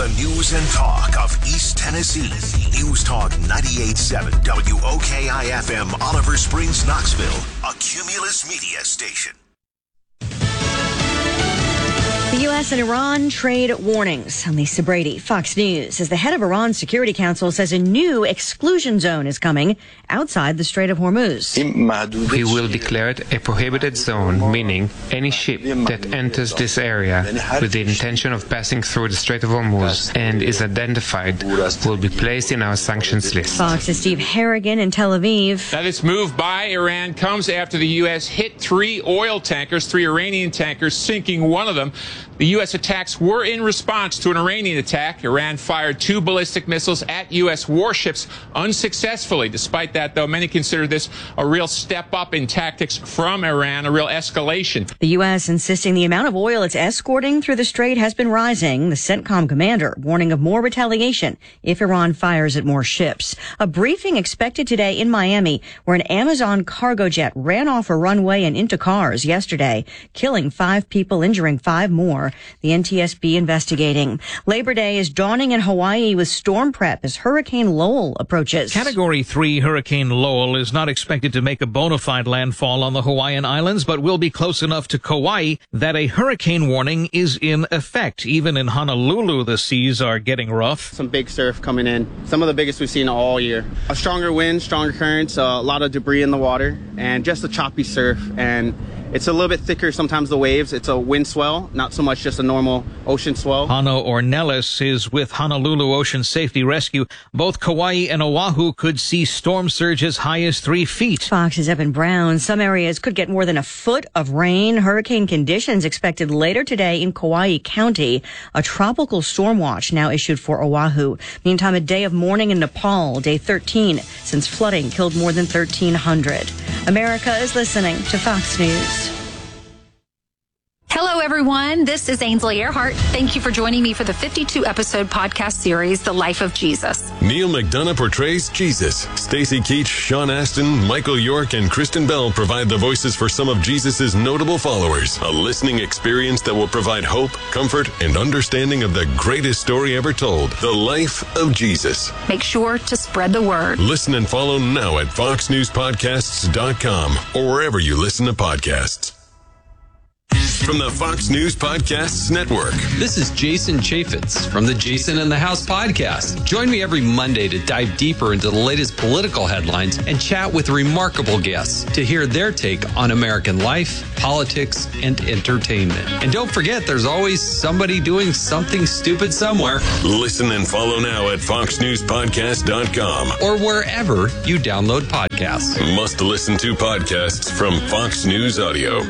The news and talk of East Tennessee. News Talk 98.7 WOKI-FM, Oliver Springs, Knoxville, a Cumulus Media station. The U.S. and Iran trade warnings. I'm Lisa Brady, Fox News. As the head of Iran's Security Council says a new exclusion zone is coming outside the Strait of Hormuz. We will declare it a prohibited zone, meaning any ship that enters this area with the intention of passing through the Strait of Hormuz and is identified will be placed in our sanctions list. Fox's Steve Harrigan in Tel Aviv. Now, this move by Iran comes after the U.S. hit three Iranian tankers, sinking one of them. The U.S. attacks were in response to an Iranian attack. Iran fired 2 ballistic missiles at U.S. warships unsuccessfully. Despite that, though, many consider this a real step up in tactics from Iran, a real escalation. The U.S. insisting the amount of oil it's escorting through the strait has been rising. The CENTCOM commander warning of more retaliation if Iran fires at more ships. A briefing expected today in Miami, where an Amazon cargo jet ran off a runway and into cars yesterday, killing 5 people, injuring 5 more. The NTSB investigating. Labor Day is dawning in Hawaii with storm prep as Hurricane Lowell approaches. Category 3 Hurricane Lowell is not expected to make a bona fide landfall on the Hawaiian Islands, but will be close enough to Kauai that a hurricane warning is in effect. Even in Honolulu, the seas are getting rough. Some big surf coming in. Some of the biggest we've seen all year. A stronger wind, stronger currents, a lot of debris in the water, and just a choppy surf. And it's a little bit thicker sometimes, the waves. It's a wind swell, not so much just a normal ocean swell. Hano Ornelas is with Honolulu Ocean Safety Rescue. Both Kauai and Oahu could see storm surge as high as 3 feet. Fox's Evan Brown. Some areas could get more than a foot of rain. Hurricane conditions expected later today in Kauai County. A tropical storm watch now issued for Oahu. Meantime, a day of mourning in Nepal, day 13, since flooding killed more than 1,300. America is listening to Fox News. Hello, everyone. This is Ainsley Earhart. Thank you for joining me for the 52-episode podcast series, The Life of Jesus. Neil McDonough portrays Jesus. Stacy Keach, Sean Astin, Michael York, and Kristen Bell provide the voices for some of Jesus' notable followers. A listening experience that will provide hope, comfort, and understanding of the greatest story ever told, The Life of Jesus. Make sure to spread the word. Listen and follow now at foxnewspodcasts.com or wherever you listen to podcasts. From the Fox News Podcasts Network. This is Jason Chaffetz from the Jason in the House podcast. Join me every Monday to dive deeper into the latest political headlines and chat with remarkable guests to hear their take on American life, politics, and entertainment. And don't forget, there's always somebody doing something stupid somewhere. Listen and follow now at foxnewspodcast.com or wherever you download podcasts. Must listen to podcasts from Fox News Audio.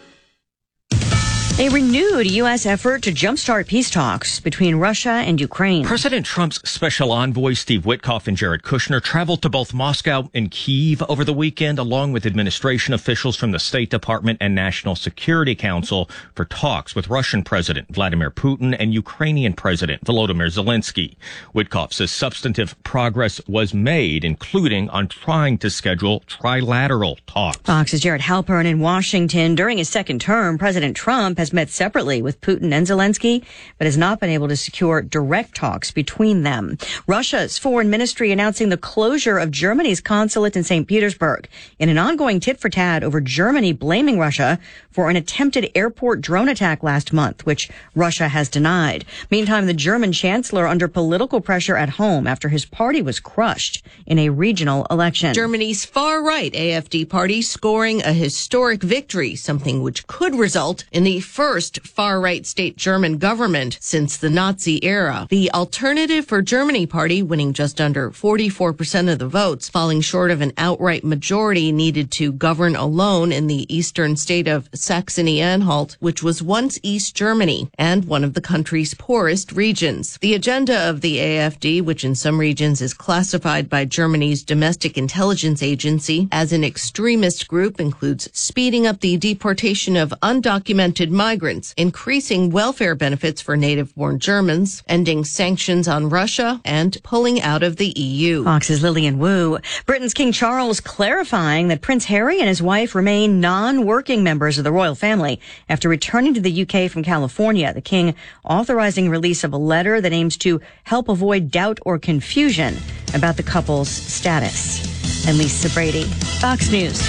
A renewed U.S. effort to jumpstart peace talks between Russia and Ukraine. President Trump's special envoy, Steve Witkoff, and Jared Kushner traveled to both Moscow and Kyiv over the weekend, along with administration officials from the State Department and National Security Council for talks with Russian President Vladimir Putin and Ukrainian President Volodymyr Zelensky. Witkoff says substantive progress was made, including on trying to schedule trilateral talks. Fox's Jared Halpern in Washington. During his second term, President Trump has met separately with Putin and Zelensky, but has not been able to secure direct talks between them. Russia's foreign ministry announcing the closure of Germany's consulate in St. Petersburg in an ongoing tit-for-tat over Germany blaming Russia for an attempted airport drone attack last month, which Russia has denied. Meantime, the German chancellor under political pressure at home after his party was crushed in a regional election. Germany's far-right AfD party scoring a historic victory, something which could result in the first far-right state German government since the Nazi era. The Alternative for Germany party winning just under 44% of the votes, falling short of an outright majority needed to govern alone in the eastern state of Saxony-Anhalt, which was once East Germany and one of the country's poorest regions. The agenda of the AfD, which in some regions is classified by Germany's domestic intelligence agency as an extremist group, includes speeding up the deportation of undocumented migrants migrants, increasing welfare benefits for native-born Germans, ending sanctions on Russia, and pulling out of the EU. Fox's Lillian Wu. Britain's King Charles clarifying that Prince Harry and his wife remain non-working members of the royal family after returning to the UK from California. The king authorizing release of a letter that aims to help avoid doubt or confusion about the couple's status. And Lisa Brady, Fox News.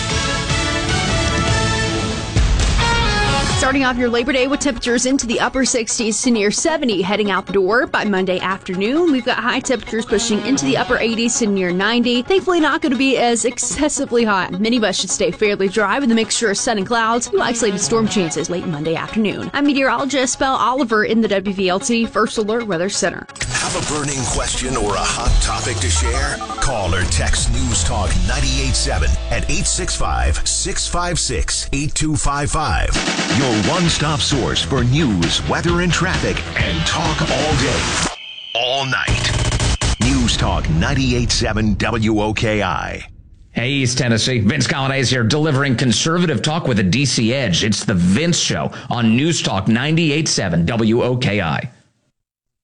Starting off your Labor Day with temperatures into the upper 60s to near 70 heading out the door. By Monday afternoon, we've got high temperatures pushing into the upper 80s to near 90. Thankfully not going to be as excessively hot. Many of us should stay fairly dry with a mixture of sun and clouds. No isolated storm chances late Monday afternoon. I'm meteorologist Belle Oliver in the WVLT First Alert Weather Center. Have a burning question or a hot topic to share? Call or text News Talk 98.7 at 865-656-8255. Your one-stop source for news, weather, and traffic, and talk all day, all night. News Talk 98.7 WOKI. Hey, East Tennessee. Vince Colonnese here, delivering conservative talk with a DC edge. It's the Vince Show on News Talk 98.7 WOKI.